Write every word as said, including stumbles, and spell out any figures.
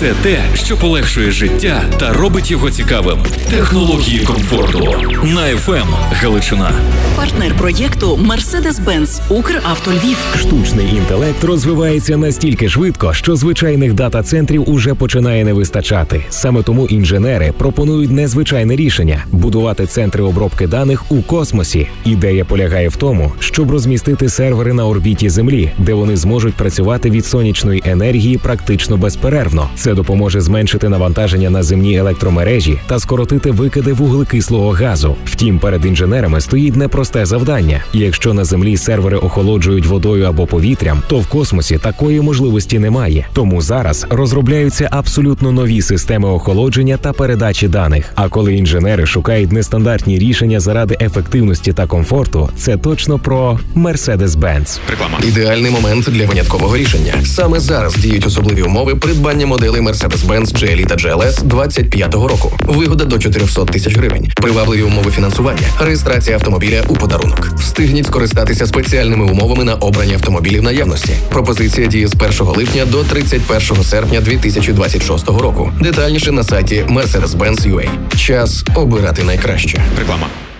Все те, що полегшує життя та робить його цікавим. Технології комфорту. На еф ем Галичина. Партнер проєкту Мерседес-Бенц Укравтольвів. Штучний інтелект розвивається настільки швидко, що звичайних дата-центрів уже починає не вистачати. Саме тому інженери пропонують незвичайне рішення – будувати центри обробки даних у космосі. Ідея полягає в тому, щоб розмістити сервери на орбіті Землі, де вони зможуть працювати від сонячної енергії практично безперервно. Це допоможе зменшити навантаження на земні електромережі та скоротити викиди вуглекислого газу. Втім, перед інженерами стоїть непросте завдання. Якщо на Землі сервери охолоджують водою або повітрям, то в космосі такої можливості немає. Тому зараз розробляються абсолютно нові системи охолодження та передачі даних. А коли інженери шукають нестандартні рішення заради ефективності та комфорту, це точно про Mercedes-Benz. Реклама. Ідеальний момент для виняткового рішення. Саме зараз діють особливі умови придбання моделей Mercedes-Benz джі ел і та джі ел ес двадцять п'ятого року. Вигода до чотириста тисяч гривень. Привабливі умови фінансування. Реєстрація автомобіля у подарунок. Встигніть скористатися спеціальними умовами на обрані автомобілі в наявності. Пропозиція діє з першого липня до тридцять першого серпня дві тисячі двадцять шостого року. Детальніше на сайті Mercedes-Benz крапка ю а. Час обирати найкраще. Реклама.